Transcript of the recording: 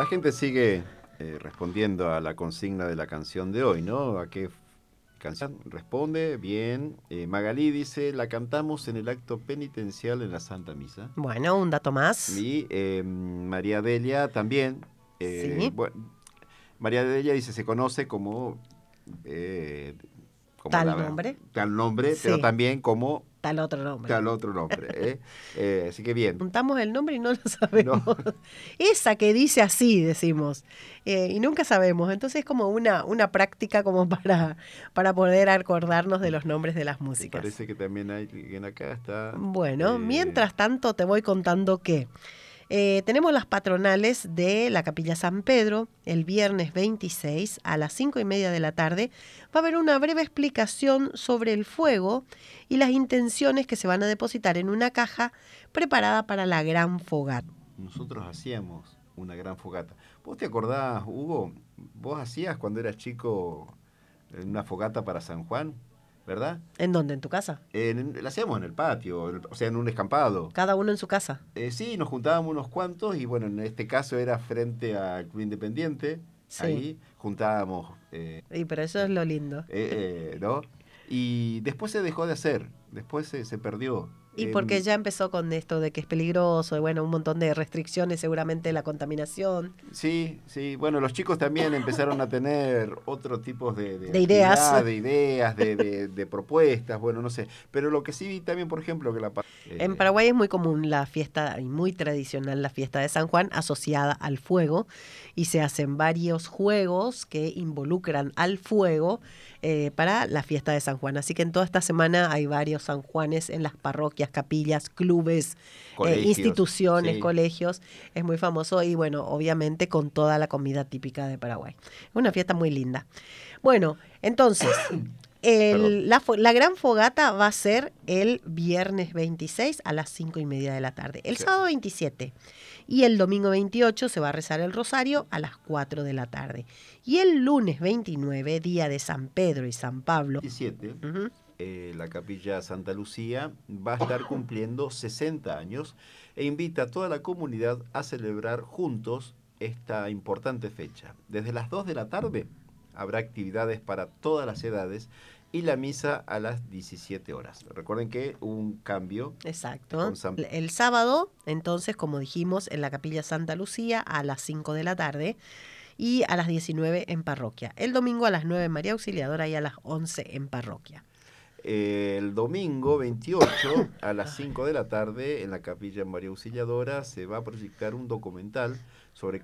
La gente sigue respondiendo a la consigna de la canción de hoy, ¿no? ¿A qué canción responde? Bien. Magalí dice, la cantamos en el acto penitencial en la Santa Misa. Bueno, un dato más. Y María Delia también. Sí, María Delia dice, se conoce eh, como tal nombre. tal nombre, pero Sí, también como tal otro nombre. tal otro nombre. Así que bien. Juntamos el nombre y no lo No, sabemos. Esa que dice así, decimos. Y nunca sabemos. Entonces es como una práctica como para poder acordarnos de los nombres de las me músicas. parece que también hay alguien acá está. Bueno, eh, mientras tanto te voy contando que tenemos las patronales de la Capilla San Pedro el viernes 26 a las 5:30 de la tarde. Va a haber una breve explicación sobre el fuego y las intenciones que se van a depositar en una caja preparada para la gran fogata. Nosotros hacíamos una gran fogata. ¿Vos te acordás, Hugo? ¿Vos hacías cuando eras chico una fogata para San Juan? ¿Verdad? ¿En dónde? ¿En tu casa? La hacíamos en el patio, o sea, en un escampado. Cada uno en su casa. Sí, nos juntábamos unos cuantos y bueno, en este caso era frente al Club Independiente. Sí. Ahí juntábamos, Y pero eso es lo lindo. ¿no? Y después se dejó de hacer, después se perdió. Y porque Em, ya empezó con esto de que es peligroso, y bueno, un montón de restricciones, seguramente la contaminación, Sí, sí, bueno, los chicos también empezaron a tener otro tipo de de ideas. actividad, de ideas, de propuestas, bueno, no sé. Pero lo que sí vi también, por ejemplo, que En Paraguay es muy común la fiesta y muy tradicional la fiesta de San Juan asociada al fuego y se hacen varios juegos que involucran al fuego para la fiesta de San Juan. Así que en toda esta semana hay varios San Juanes en las parroquias, capillas, clubes, colegios, instituciones, sí, colegios. Es muy famoso y bueno, obviamente con toda la comida típica de Paraguay. Es una fiesta muy linda. Bueno, entonces, perdón. la gran fogata va a ser el viernes 26 a las 5:30 de la tarde. El Sí, sábado 27 y el domingo 28 se va a rezar el rosario a las 4 de la tarde. Y el lunes 29, día de San Pedro y San Pablo. 17, Ujú. la capilla Santa Lucía va a estar cumpliendo 60 años e invita a toda la comunidad a celebrar juntos esta importante fecha. Desde las 2 de la tarde habrá actividades para todas las edades y la misa a las 17 horas. Recuerden que hubo un cambio Exacto. con San. El sábado, entonces, como dijimos, en la capilla Santa Lucía a las 5 de la tarde y a las 19 en parroquia. El domingo a las 9 en María Auxiliadora y a las 11 en parroquia. El domingo 28 a las Ay, 5 de la tarde en la capilla María Auxiliadora se va a proyectar un documental sobre